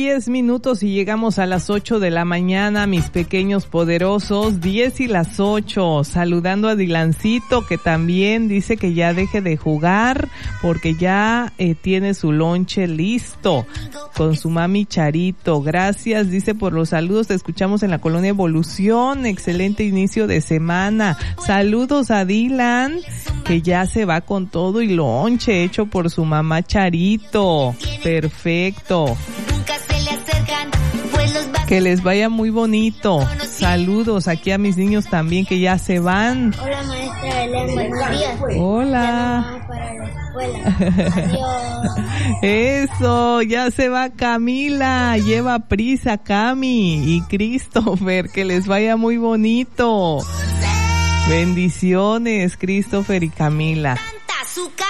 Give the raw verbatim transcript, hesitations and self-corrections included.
diez minutos y llegamos a las ocho de la mañana, mis pequeños poderosos, diez y las ocho, saludando a Dilancito, que también dice que ya deje de jugar porque ya eh, tiene su lonche listo con su mami Charito. Gracias, dice, por los saludos, te escuchamos en la colonia Evolución, excelente inicio de semana. Saludos a Dylan, que ya se va con todo y lonche hecho por su mamá Charito. Perfecto. Que les vaya muy bonito. Saludos aquí a mis niños también que ya se van. Hola, maestra Belén, buenos días. Hola. Ya para la escuela. Adiós. Eso, ya se va Camila. Lleva prisa Cami y Christopher. Que les vaya muy bonito. Bendiciones, Christopher y Camila.